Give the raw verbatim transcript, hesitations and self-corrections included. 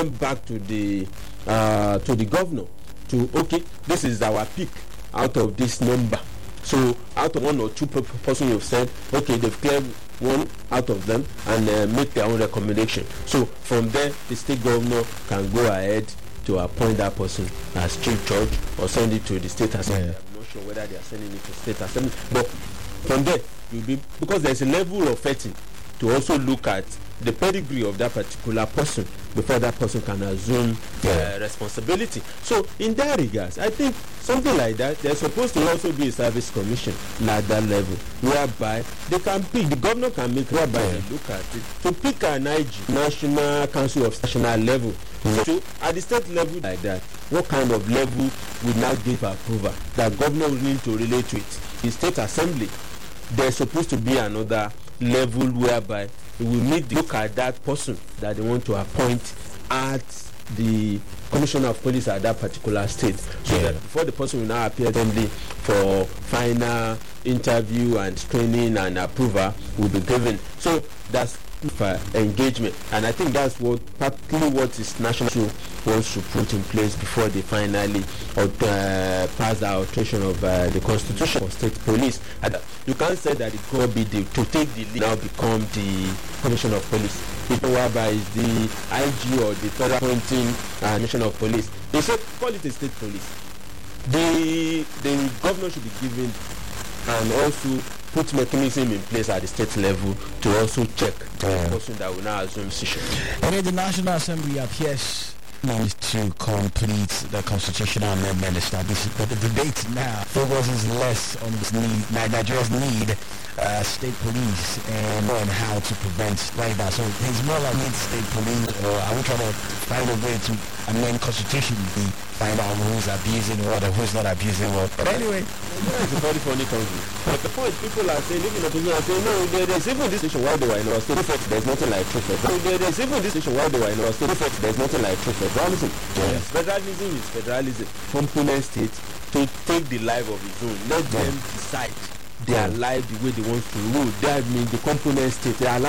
back to the uh, to the governor to okay, this is our pick out of this number. So out of one or two person you've said, okay, they've cleared one out of them and uh, make their own recommendation. So from there, the state governor can go ahead to appoint that person as chief judge or send it to the state assembly. Yeah. I'm not sure whether they are sending it to state assembly, but from there you'll be, because there's a level of vetting to also look at the pedigree of that particular person before that person can assume uh, responsibility. So in that regards, I think something like that, there's supposed to also be a service commission at that level, whereby they can pick, the governor can make, whereby yeah. they look at it, to pick an I G, National Council of National Level. Mm-hmm. So at the state level like that, what kind of level will now give approval? That governor will need to relate to it. The state assembly, there's supposed to be another level whereby we will need to look at that person that they want to appoint at the commissioner of police at that particular state, so yeah. that before the person will now appear assembly for final interview and screening and approval will be given. So that's for engagement, and I think that's what partly what is national wants to put in place before they finally uh, pass the alteration of uh, the constitution for state police. And you can't say that it could be the, to take the lead now become the commissioner of police. People whereby is the I G or the federal appointing uh, commissioner of police. They said call it a state police. The the governor should be given and also put mechanism in place at the state level to also check yeah. the person that will now assume decision. And then the National Assembly appears needs to complete the constitutional amendment established, but the debate now focuses less on this need, Nigeria's need uh, state police and on how to prevent like that. So it's more like need state police, or are we trying to find a way to amend constitution to find out who's abusing what and who's not abusing what? But anyway, it's a very funny country. But the point people are saying, even the people are saying, no, there is even this issue while they were in our state, there's nothing like truth. No, there is even this issue while they were in our state, there's nothing like truth. Federalism. Yes. Federalism is federalism. Component state to take the life of its own. Let yeah. them decide their yeah. life the way they want to rule. That means the component state, they allow